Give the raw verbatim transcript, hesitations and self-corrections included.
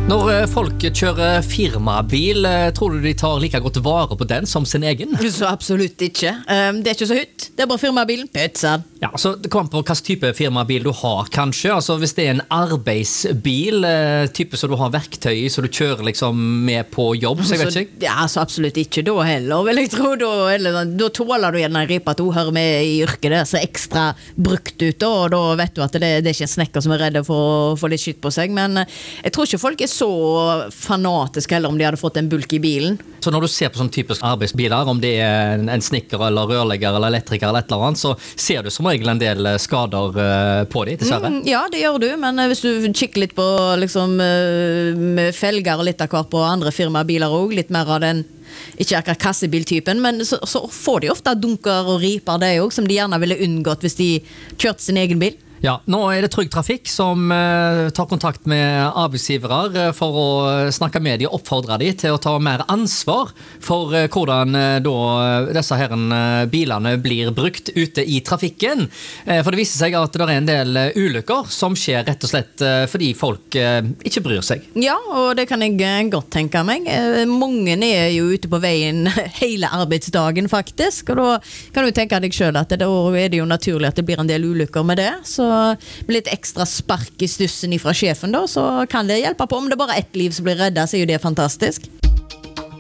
Når eh, folk kjører firmabil, eh, tror du de tar like godt vare på den som sin egen? Så absolutt ikke. Um, det er ikke så hytt. Det er bare firmabilen. Pøtsen. Ja, altså, det kommer på hvilken type firmabil du har, kanskje. Altså, hvis det er en arbeidsbil, eh, type så du har verktøy i, så du kjører liksom med på jobb, så jeg vet ikke. Ja, så absolutt ikke. Da heller, vil jeg tro. Da, eller, da tåler du gjerne en ripe at hun hører med i yrket. Det er så ekstra brukt ut, da, og da vet du at det, det er ikke en snekker som er redde for å få litt skitt på seg. Men eh, jeg tror ikke folk er så fanatiske heller om de hadde fått en bulk i bilen. Så når du ser på sånne typiske arbeidsbiler, om det er en, en snekker eller rørlegger eller elektriker eller et eller annet, så ser du som regel en del skader uh, på de, dessverre. Mm, ja, det gjør du, men uh, hvis du kikker litt på liksom, uh, med felger og litt av hver på andre firmabiler også, litt mer av den, ikke akkurat kassebiltypen, men så, så får de ofte dunker og riper det også, som de gjerne ville unngått hvis de kjørte sin egen bil. Ja, nå er det Trygg Trafikk som uh, tar kontakt med arbeidsgivere uh, for å snakke med de og oppfordre de til å ta mer ansvar for uh, hvordan uh, da, disse her, uh, bilene blir brukt ute i trafikken. Uh, for det viser seg at det er en del uh, ulykker som skjer rett og slett uh, fordi folk uh, ikke bryr seg. Ja, og det kan jeg uh, godt tenke meg. Uh, mange er jo ute på veien hele arbeidsdagen faktisk, og da kan du tenke deg selv at det, da er det jo naturlig at det blir en del ulykker med det, så med litt ekstra spark i stussen fra sjefen da, så kan det hjelpe på. Om det bare er ett liv som blir reddet, så er jo det fantastisk.